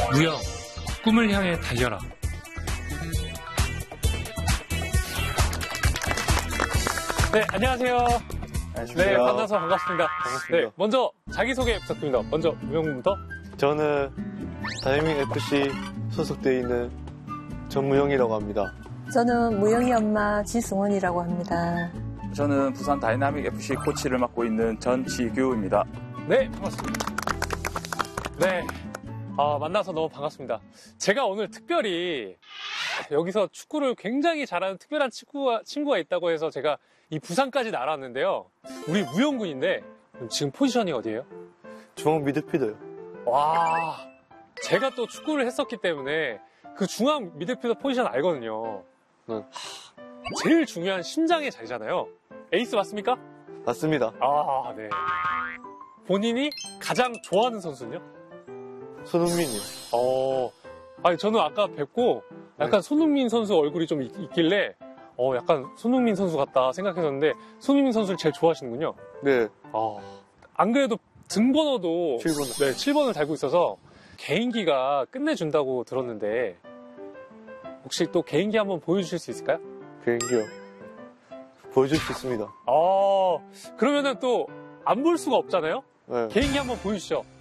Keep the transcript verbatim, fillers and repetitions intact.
무영, 꿈을 향해 달려라. 네, 안녕하세요. 안녕하십니까. 네, 만나서 반갑습니다. 반갑습니다. 네, 먼저 자기소개 부탁드립니다. 먼저 무영군부터. 저는 다이밍 에프씨 소속되어 있는 전무영이라고 합니다. 저는 무영이 엄마 지승원이라고 합니다. 저는 부산 다이나믹 에프씨 코치를 맡고 있는 전지규입니다. 네, 반갑습니다. 네, 아, 만나서 너무 반갑습니다. 제가 오늘 특별히 여기서 축구를 굉장히 잘하는 특별한 친구가, 친구가 있다고 해서 제가 이 부산까지 날아왔는데요. 우리 무영군인데 지금 포지션이 어디예요? 중앙 미드필더요. 와, 제가 또 축구를 했었기 때문에 그 중앙 미드필더 포지션 알거든요. 네. 제일 중요한 심장의 자리잖아요. 에이스 맞습니까? 맞습니다. 아, 네. 본인이 가장 좋아하는 선수는요? 손흥민이요. 어, 아니 저는 아까 뵙고 약간 네. 손흥민 선수 얼굴이 좀 있, 있길래 어, 약간 손흥민 선수 같다 생각했었는데 손흥민 선수를 제일 좋아하시는군요. 네. 아, 안 그래도 등번호도 칠 번. 네, 칠 번을 달고 있어서 개인기가 끝내준다고 들었는데 혹시 또 개인기 한번 보여주실 수 있을까요? 개인기요. 보여줄 수 있습니다. 아, 그러면은 또 안 볼 수가 없잖아요? 네. 개인기 한번 보여주시죠.